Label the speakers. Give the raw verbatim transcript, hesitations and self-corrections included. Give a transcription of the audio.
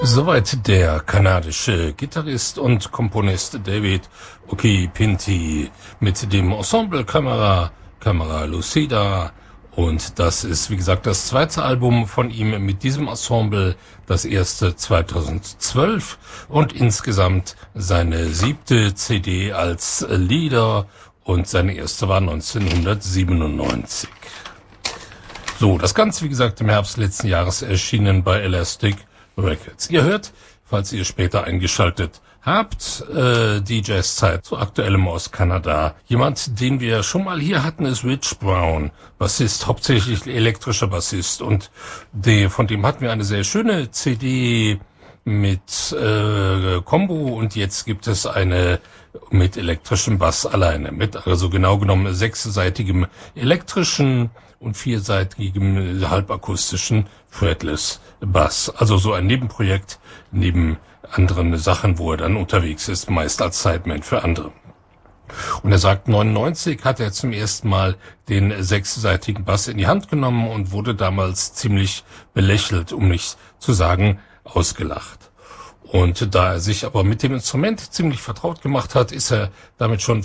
Speaker 1: Soweit der kanadische Gitarrist und Komponist David Occhipinti mit dem Ensemble Camera, Camera Lucida. Und das ist, wie gesagt, das zweite Album von ihm mit diesem Ensemble, das erste zweitausendzwölf und insgesamt seine siebte C D als Leader und seine erste war neunzehnhundertsiebenundneunzig. So, das Ganze, wie gesagt, im Herbst letzten Jahres erschienen bei Elastic Records. Ihr hört, falls ihr später eingeschaltet habt, äh, die Jazzzeit zu aktuellem aus Kanada. Jemand, den wir schon mal hier hatten, ist Rich Brown, Bassist, hauptsächlich elektrischer Bassist, und die, von dem hatten wir eine sehr schöne C D mit äh, Combo, und jetzt gibt es eine mit elektrischem Bass alleine, mit also genau genommen sechsseitigem elektrischen und vierseitigem halbakustischen Fretless Bass. Also so ein Nebenprojekt neben anderen Sachen, wo er dann unterwegs ist, meist als Sideman für andere. Und er sagt, neunundneunzig hat er zum ersten Mal den sechsseitigen Bass in die Hand genommen und wurde damals ziemlich belächelt, um nicht zu sagen ausgelacht. Und da er sich aber mit dem Instrument ziemlich vertraut gemacht hat, ist er damit schon